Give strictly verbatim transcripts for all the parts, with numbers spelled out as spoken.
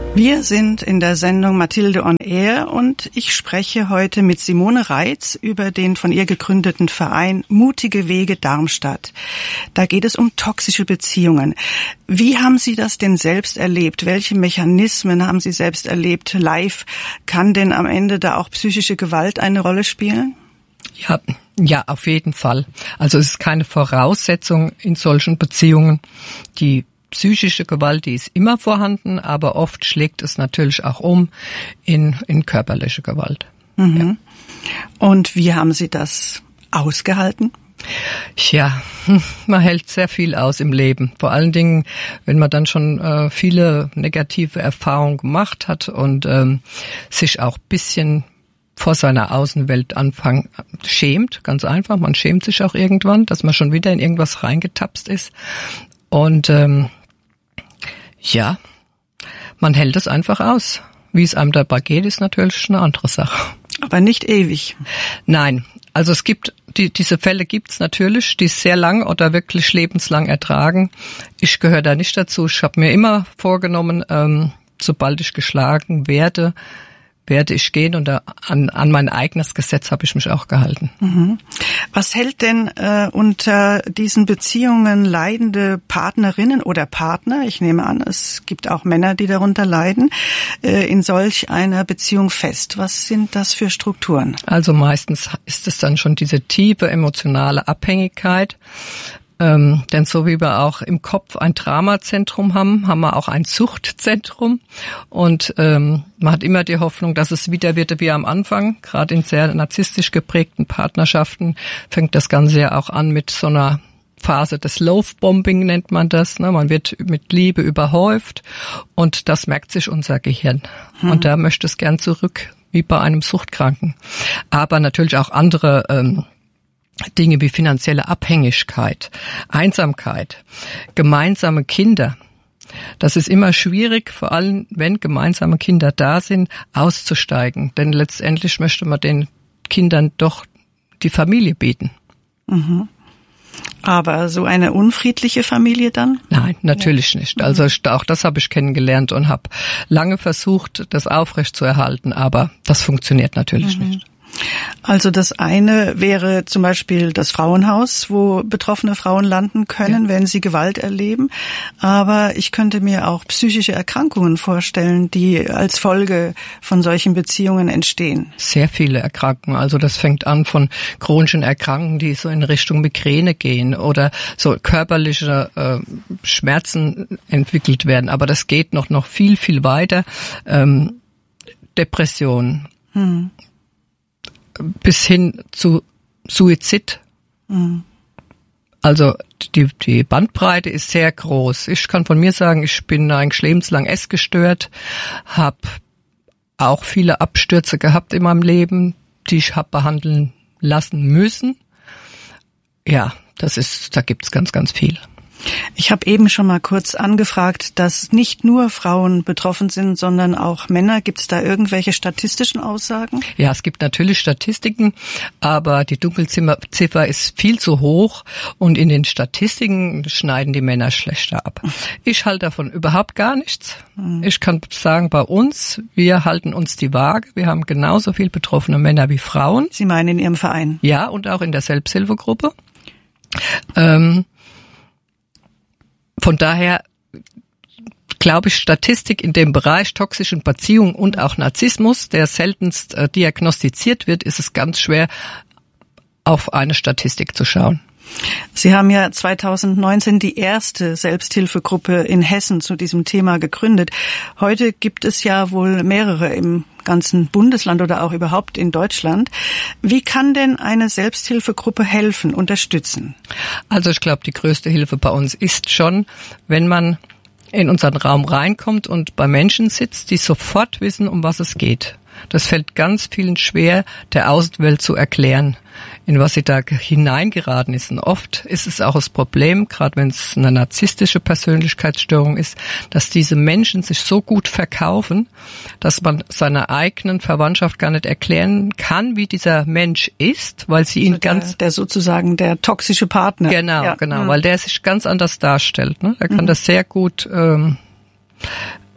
Wir sind in der Sendung Mathilde on Air und ich spreche heute mit Simone Reitz über den von ihr gegründeten Verein Mutige Wege Darmstadt. Da geht es um toxische Beziehungen. Wie haben Sie das denn selbst erlebt? Welche Mechanismen haben Sie selbst erlebt? Live, kann denn am Ende da auch psychische Gewalt eine Rolle spielen? Ja, ja, auf jeden Fall. Also es ist keine Voraussetzung in solchen Beziehungen, die psychische Gewalt, die ist immer vorhanden, aber oft schlägt es natürlich auch um in, in körperliche Gewalt. Mhm. Ja. Und wie haben Sie das ausgehalten? Ja, man hält sehr viel aus im Leben. Vor allen Dingen, wenn man dann schon äh, viele negative Erfahrungen gemacht hat und ähm, sich auch ein bisschen vor seiner Außenwelt anfangen schämt, ganz einfach. Man schämt sich auch irgendwann, dass man schon wieder in irgendwas reingetapst ist. Und ähm, ja, man hält es einfach aus. Wie es einem dabei geht, ist natürlich eine andere Sache. Aber nicht ewig. Nein, also es gibt, die, diese Fälle gibt's natürlich, die sehr lang oder wirklich lebenslang ertragen. Ich gehöre da nicht dazu. Ich habe mir immer vorgenommen, ähm, sobald ich geschlagen werde, werde ich gehen, und da, an, an mein eigenes Gesetz habe ich mich auch gehalten. Mhm. Was hält denn äh, unter diesen Beziehungen leidende Partnerinnen oder Partner, ich nehme an, es gibt auch Männer, die darunter leiden, äh, in solch einer Beziehung fest? Was sind das für Strukturen? Also meistens ist es dann schon diese tiefe emotionale Abhängigkeit. Ähm, denn so wie wir auch im Kopf ein Dramazentrum haben, haben wir auch ein Suchtzentrum. Und ähm, man hat immer die Hoffnung, dass es wieder wird wie am Anfang. Gerade in sehr narzisstisch geprägten Partnerschaften fängt das Ganze ja auch an mit so einer Phase des Love-Bombing, nennt man das. Ne? Man wird mit Liebe überhäuft und das merkt sich unser Gehirn. Hm. Und da möchte es gern zurück, wie bei einem Suchtkranken. Aber natürlich auch andere ähm, Dinge wie finanzielle Abhängigkeit, Einsamkeit, gemeinsame Kinder. Das ist immer schwierig, vor allem wenn gemeinsame Kinder da sind, auszusteigen. Denn letztendlich möchte man den Kindern doch die Familie bieten. Mhm. Aber so eine unfriedliche Familie dann? Nein, natürlich ja. nicht. Also auch das habe ich kennengelernt und habe lange versucht, das aufrechtzuerhalten, aber das funktioniert natürlich mhm. nicht. Also das eine wäre zum Beispiel das Frauenhaus, wo betroffene Frauen landen können, ja. wenn sie Gewalt erleben. Aber ich könnte mir auch psychische Erkrankungen vorstellen, die als Folge von solchen Beziehungen entstehen. Sehr viele Erkrankungen. Also das fängt an von chronischen Erkrankungen, die so in Richtung Migräne gehen oder so körperliche äh, Schmerzen entwickelt werden. Aber das geht noch noch viel, viel weiter. Ähm, Depression. Hm. Bis hin zu Suizid. Mhm. Also die, die Bandbreite ist sehr groß. Ich kann von mir sagen, ich bin eigentlich lebenslang essgestört, habe auch viele Abstürze gehabt in meinem Leben, die ich habe behandeln lassen müssen. Ja, das ist, da gibt's ganz, ganz viel. Ich habe eben schon mal kurz angefragt, dass nicht nur Frauen betroffen sind, sondern auch Männer. Gibt es da irgendwelche statistischen Aussagen? Ja, es gibt natürlich Statistiken, aber die Dunkelziffer ist viel zu hoch und in den Statistiken schneiden die Männer schlechter ab. Ich halte davon überhaupt gar nichts. Ich kann sagen, bei uns, wir halten uns die Waage. Wir haben genauso viel betroffene Männer wie Frauen. Sie meinen in Ihrem Verein? Ja, und auch in der Selbsthilfegruppe. Ähm, Von daher glaube ich, Statistik in dem Bereich toxischen Beziehungen und auch Narzissmus, der seltenst äh, diagnostiziert wird, ist es ganz schwer, auf eine Statistik zu schauen. Sie haben ja zweitausendneunzehn die erste Selbsthilfegruppe in Hessen zu diesem Thema gegründet. Heute gibt es ja wohl mehrere im ganzen Bundesland oder auch überhaupt in Deutschland. Wie kann denn eine Selbsthilfegruppe helfen, unterstützen? Also ich glaube, die größte Hilfe bei uns ist schon, wenn man in unseren Raum reinkommt und bei Menschen sitzt, die sofort wissen, um was es geht. Das fällt ganz vielen schwer, der Außenwelt zu erklären, in was sie da hineingeraten ist. Und oft ist es auch das Problem, gerade wenn es eine narzisstische Persönlichkeitsstörung ist, dass diese Menschen sich so gut verkaufen, dass man seiner eigenen Verwandtschaft gar nicht erklären kann, wie dieser Mensch ist, weil sie ihn also der, ganz... Der sozusagen der toxische Partner. Genau, ja. genau, mhm. weil der sich ganz anders darstellt. Ne? Er kann mhm. das sehr gut... Ähm,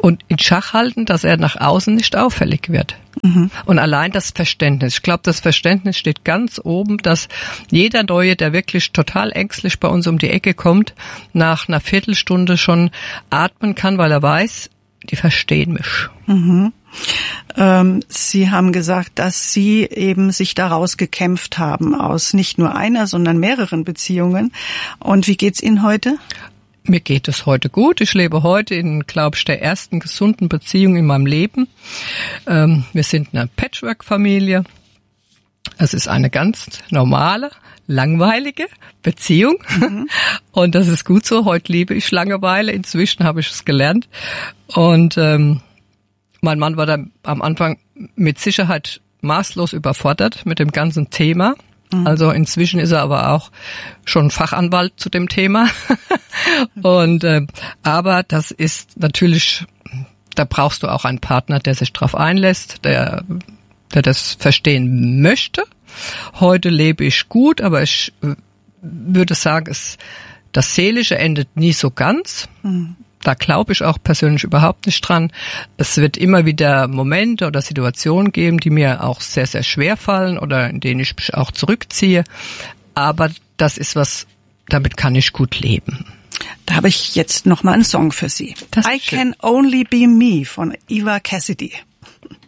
und in Schach halten, dass er nach außen nicht auffällig wird. Mhm. Und allein das Verständnis. Ich glaube, das Verständnis steht ganz oben, dass jeder Neue, der wirklich total ängstlich bei uns um die Ecke kommt, nach einer Viertelstunde schon atmen kann, weil er weiß, die verstehen mich. Mhm. Ähm, Sie haben gesagt, dass Sie eben sich daraus gekämpft haben aus nicht nur einer, sondern mehreren Beziehungen. Und wie geht's Ihnen heute? Mir geht es heute gut. Ich lebe heute in, glaube ich, der ersten gesunden Beziehung in meinem Leben. Ähm, wir sind eine Patchwork-Familie. Es ist eine ganz normale, langweilige Beziehung. Mhm. Und das ist gut so. Heute liebe ich Langeweile. Inzwischen habe ich es gelernt. Und ähm, mein Mann war da am Anfang mit Sicherheit maßlos überfordert mit dem ganzen Thema. Also inzwischen ist er aber auch schon Fachanwalt zu dem Thema. Und äh, aber das ist natürlich, da brauchst du auch einen Partner, der sich drauf einlässt, der der das verstehen möchte. Heute lebe ich gut, aber ich würde sagen, es das Seelische endet nie so ganz. Mhm. Da glaube ich auch persönlich überhaupt nicht dran. Es wird immer wieder Momente oder Situationen geben, die mir auch sehr, sehr schwer fallen oder in denen ich mich auch zurückziehe. Aber das ist was, damit kann ich gut leben. Da habe ich jetzt noch mal einen Song für Sie. Das I Can Only Be Me von Eva Cassidy.